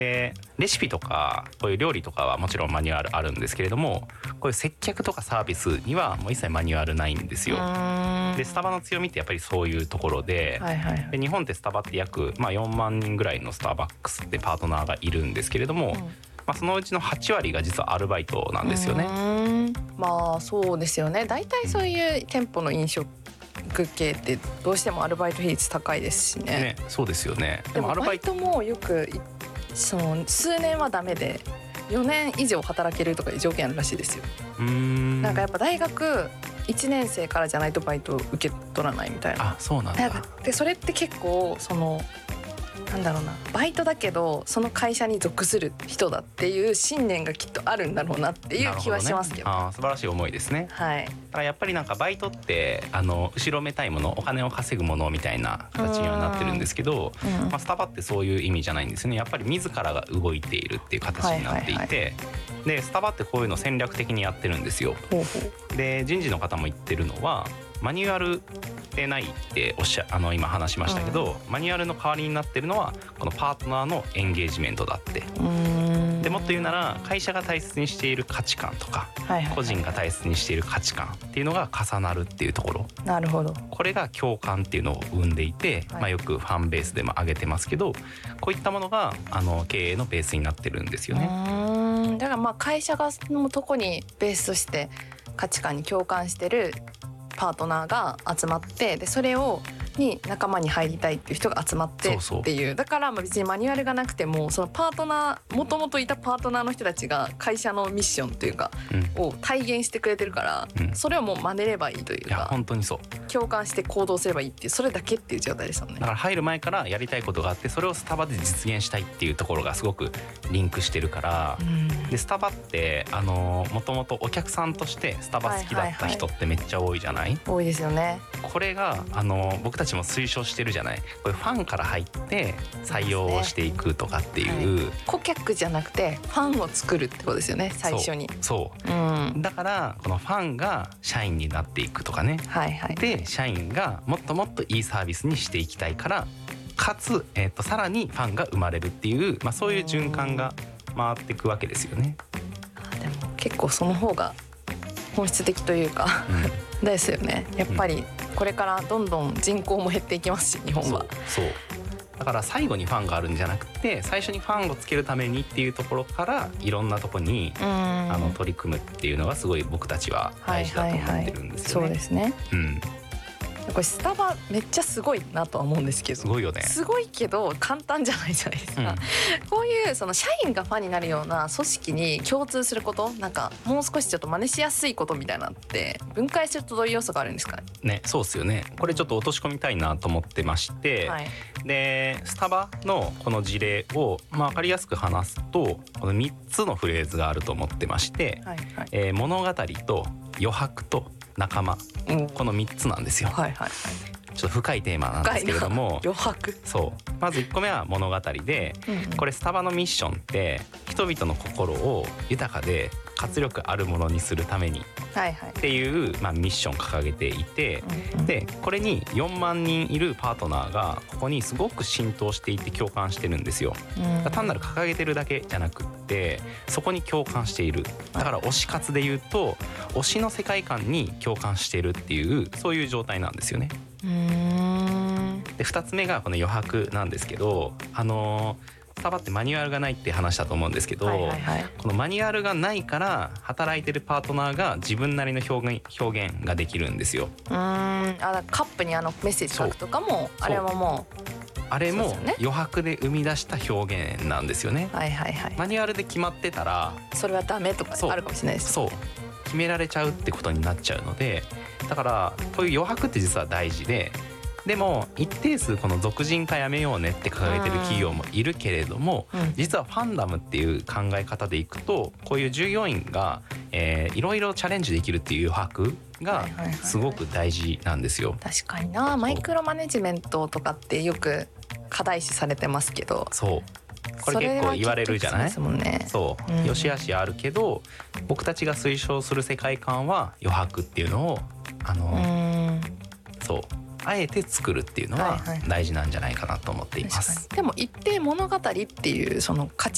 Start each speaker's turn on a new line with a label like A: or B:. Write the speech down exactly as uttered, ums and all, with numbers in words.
A: でレシピとかこういう料理とかはもちろんマニュアルあるんですけれども、こういう接客とかサービスにはもう一切マニュアルないんですよ。でスタバの強みってやっぱりそういうところで、はいはい、で日本ってスタバって約、まあ、よんまんにんぐらいのスターバックスってパートナーがいるんですけれども、うん、まあ、そのうちのはちわりが実はアルバイトなんですよね。
B: うーん、まあそうですよね。大体そういう店舗の飲食系ってどうしてもアルバイト比率高いですし ね,
A: ねそうですよね。
B: でもアルバイトもよくその数年はダメでよねん以上働けるとかいう条件あるらしいですよ。
A: うーん、
B: なんかやっぱ大学いちねん生からじゃないとバイト受け取らないみたいな。
A: あ、そうなんだ。
B: でそれって結構そのなんだろうな、バイトだけどその会社に属する人だっていう信念がきっとあるんだろうなっていう気はしますけど。
A: なるほどね。あ、素晴らしい思いですね。
B: はい。
A: だからやっぱりなんかバイトってあの後ろめたいもの、お金を稼ぐものみたいな形にはなってるんですけど、うん、まあ、スタバってそういう意味じゃないんですね。やっぱり自らが動いているっていう形になっていて、はいはいはい、でスタバってこういうの戦略的にやってるんですよ。ほうほう。で人事の方も言ってるのはマニュアルでないっておっしゃあの今話しましたけど、うん、マニュアルの代わりになってるのはこのパートナーのエンゲージメントだって。うーん、でもっと言うなら会社が大切にしている価値観とか、はいはいはい、個人が大切にしている価値観っていうのが重なるっていうところ。なるほど。これが共感っていうのを生んでいて、はい、まあ、よくファンベースでも挙げてますけど、こういったものがあの経営のベースになってるんですよね。う
B: ーん、だからまあ会社がのとこにベースとして価値観に共感してるパートナーが集まって、でそれをに仲間に入りたいっていう人が集まってっていう、そうそう、だからまあ別にマニュアルがなくてもそのパートナー、もともといたパートナーの人たちが会社のミッションというか、うん、を体現してくれてるから、うん、それをもう真似ればいいというか、いや本当にそう、共感して行動すればいいっていう、それだけっていう状態ですよね。
A: だから入る前からやりたいことがあって、それをスタバで実現したいっていうところがすごくリンクしてるから、うん、でスタバってあのもともとお客さんとしてスタバ好きだった人ってめっちゃ多いじゃない、はいはいはい、
B: 多いですよね。
A: これがあの僕たちも推奨してるじゃない。これファンから入って採用をしていくとかっていう、ね、はい、
B: 顧客じゃなくてファンを作るってことですよね、最初に。
A: そう、そう、うん、だからこのファンが社員になっていくとかね、はいはい、で社員がもっともっといいサービスにしていきたいから、かつ、えー、とさらにファンが生まれるっていう、まあ、そういう循環が回っていくわけですよね。
B: あ、でも結構その方が本質的というか、うん、ですよね。やっぱりこれからどんどん人口も減っていきますし、日本は。
A: そう、そうだから最後にファンがあるんじゃなくて、最初にファンをつけるためにっていうところからいろんなところにあの取り組むっていうのがすごい僕たちは大事だと思ってるんですよね。
B: そうですね、
A: うん、
B: これスタバめっちゃすごいなとは思うんですけど、
A: すごいよね。
B: すごいけど簡単じゃないじゃないですか、うん、こういうその社員がファンになるような組織に共通すること、なんかもう少しちょっと真似しやすいことみたいなのって分解するとどういう要素があるんですかね。
A: ね、そうですよね。これちょっと落とし込みたいなと思ってまして、はい、でスタバのこの事例を、まあ、分かりやすく話すと、このみっつのフレーズがあると思ってまして、はいはい、えー、物語と余白と仲間、うん、このみっつなんですよ。はいはいはい、ちょっと深いテーマなんですけれども、
B: 余白、
A: そうまずいっこめは物語で、うんうん、これスタバのミッションって人々の心を豊かで活力あるものにするためにっていう、はいはい、まあ、ミッションを掲げていて、うんうん、でこれによんまんにんいるパートナーがここにすごく浸透していて共感してるんですよ、うん、単なる掲げてるだけじゃなくってそこに共感している。だから推し活で言うと推しの世界観に共感しているっていう、そういう状態なんですよね。うーん、でふたつめがこの余白なんですけど、あのースタバってマニュアルがないって話だと思うんですけど、はいはいはい、このマニュアルがないから働いてるパートナーが自分なりの表現、表現ができるんですよ。
B: うーん、あ、カップにあのメッセージ書くとかもあれはもう
A: あれも余白で生み出した表現なんですよね。
B: はいはいはい、
A: マニュアルで決まってたら
B: それはダメとかあるかもしれないです。
A: そう、決められちゃうってことになっちゃうので、だからこういう余白って実は大事で、でも一定数この俗人化やめようねって掲げてる企業もいるけれども、うん、実はファンダムっていう考え方でいくと、こういう従業員が、えー、いろいろチャレンジできるっていう余白がすごく大事なんですよ。
B: 確かにな、マイクロマネジメントとかってよく課題視されてますけど、
A: そうこれ結構言われるじゃない。それはきっとですもんね。そう、うん、よしあしあるけど僕たちが推奨する世界観は余白っていうのをあの、うん、そうあえて作るっていうのは大事なんじゃないかなと思っています、はいはい、
B: でも一定物語っていうその価値